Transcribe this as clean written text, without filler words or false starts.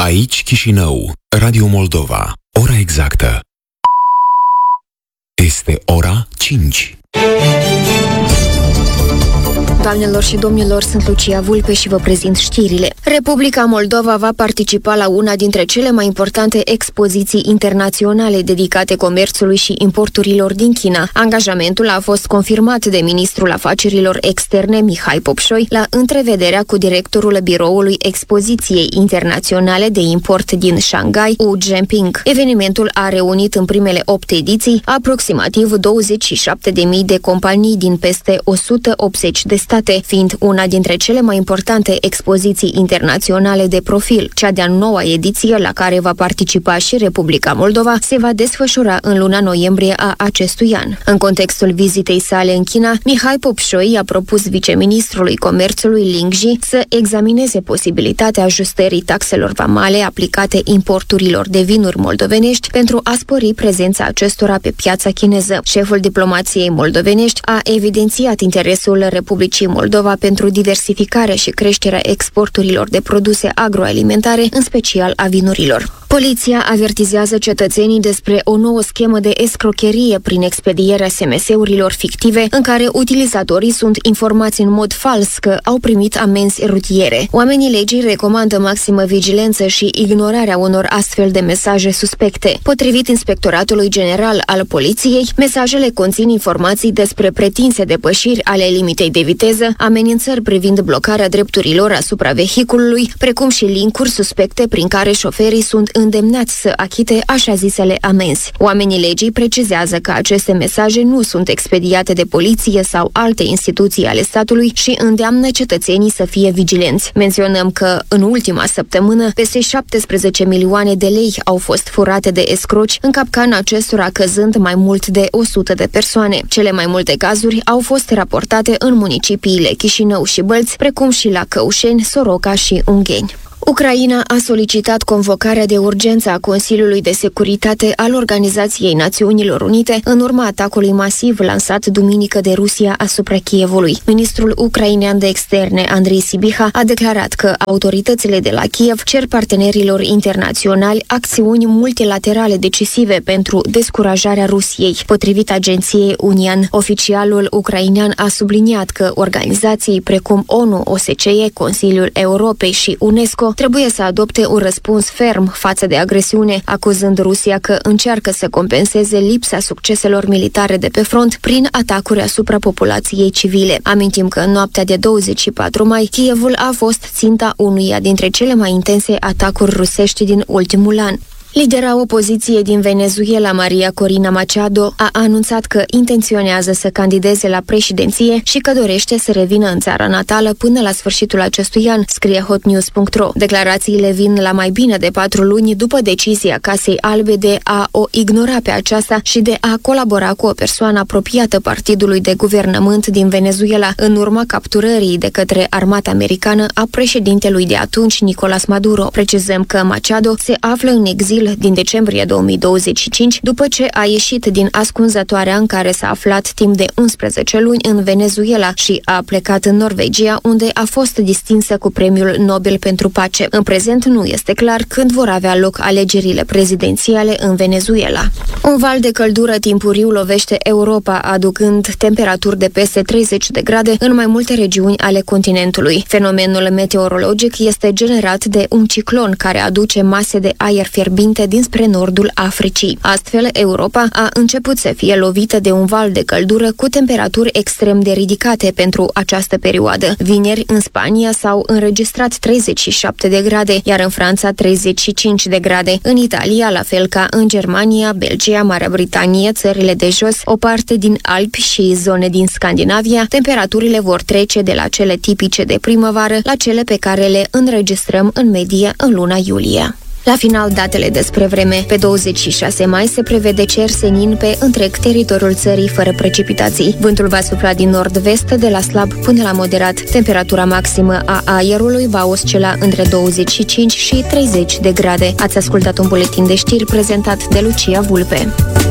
Aici Chișinău, Radio Moldova. Ora exactă este ora 5. Doamnelor și domnilor, sunt Lucia Vulpe și vă prezint știrile. Republica Moldova va participa la una dintre cele mai importante expoziții internaționale dedicate comerțului și importurilor din China. Angajamentul a fost confirmat de ministrul afacerilor externe Mihai Popșoi la întrevederea cu directorul biroului expoziției internaționale de import din Shanghai, Wu Zhenping. Evenimentul a reunit în primele 8 ediții aproximativ 27.000 de companii din peste 180 de state, fiind una dintre cele mai importante expoziții internaționale de profil. Cea de-a 9-a ediție, la care va participa și Republica Moldova, se va desfășura în luna noiembrie a acestui an. În contextul vizitei sale în China, Mihai Popșoi a propus viceministrului comerțului Ling Ji să examineze posibilitatea ajustării taxelor vamale aplicate importurilor de vinuri moldovenești pentru a spori prezența acestora pe piața chineză. Șeful diplomației moldovenești a evidențiat interesul Republicii Moldova pentru diversificarea și creșterea exporturilor de produse agroalimentare, în special a vinurilor. Poliția avertizează cetățenii despre o nouă schemă de escrocherie prin expedierea SMS-urilor fictive, în care utilizatorii sunt informați în mod fals că au primit amenzi rutiere. Oamenii legii recomandă maximă vigilență și ignorarea unor astfel de mesaje suspecte. Potrivit Inspectoratului General al Poliției, mesajele conțin informații despre pretinse depășiri ale limitei de viteză, amenințări privind blocarea drepturilor asupra vehiculului, precum și linkuri suspecte prin care șoferii sunt îndemnați să achite așa zisele amenzi. Oamenii legii precizează că aceste mesaje nu sunt expediate de poliție sau alte instituții ale statului și îndeamnă cetățenii să fie vigilenți. Menționăm că în ultima săptămână peste 17 milioane de lei au fost furate de escroci, în capcana acestora căzând mai mult de 100 de persoane. Cele mai multe cazuri au fost raportate în municipiile Chișinău și Bălți, precum și la Căușeni, Soroca și Ungheni. Ucraina a solicitat convocarea de urgență a Consiliului de Securitate al Organizației Națiunilor Unite în urma atacului masiv lansat duminică de Rusia asupra Kievului. Ministrul ucrainean de externe, Andrei Sibiha, a declarat că autoritățile de la Kiev cer partenerilor internaționali acțiuni multilaterale decisive pentru descurajarea Rusiei. Potrivit agenției Unian, oficialul ucrainean a subliniat că organizații precum ONU, OSCE, Consiliul Europei și UNESCO trebuie să adopte un răspuns ferm față de agresiune, acuzând Rusia că încearcă să compenseze lipsa succeselor militare de pe front prin atacuri asupra populației civile. Amintim că în noaptea de 24 mai, Kievul a fost ținta unuia dintre cele mai intense atacuri rusești din ultimul an. Lidera opoziției din Venezuela, Maria Corina Machado, a anunțat că intenționează să candideze la președinție și că dorește să revină în țara natală până la sfârșitul acestui an, scrie hotnews.ro. Declarațiile vin la mai bine de 4 luni după decizia Casei Albe de a o ignora pe aceasta și de a colabora cu o persoană apropiată partidului de guvernământ din Venezuela, în urma capturării de către armata americană a președintelui de atunci, Nicolás Maduro. Precizăm că Machado se află în exil din decembrie 2025, după ce a ieșit din ascunzătoarea în care s-a aflat timp de 11 luni în Venezuela și a plecat în Norvegia, unde a fost distinsă cu Premiul Nobel pentru Pace. În prezent nu este clar când vor avea loc alegerile prezidențiale în Venezuela. Un val de căldură timpuriu lovește Europa, aducând temperaturi de peste 30 de grade în mai multe regiuni ale continentului. Fenomenul meteorologic este generat de un ciclon care aduce mase de aer fierbinte dinspre nordul Africii. Astfel, Europa a început să fie lovită de un val de căldură cu temperaturi extrem de ridicate pentru această perioadă. Vineri, în Spania s-au înregistrat 37 de grade, iar în Franța 35 de grade. În Italia, la fel ca în Germania, Belgia, Marea Britanie, țările de jos, o parte din Alpi și zone din Scandinavia, temperaturile vor trece de la cele tipice de primăvară la cele pe care le înregistrăm în medie în luna iulie. La final, datele despre vreme. Pe 26 mai se prevede cer senin pe întreg teritoriul țării fără precipitații. Vântul va sufla din nord-vest de la slab până la moderat. Temperatura maximă a aerului va oscila între 25 și 30 de grade. Ați ascultat un buletin de știri prezentat de Lucia Vulpe.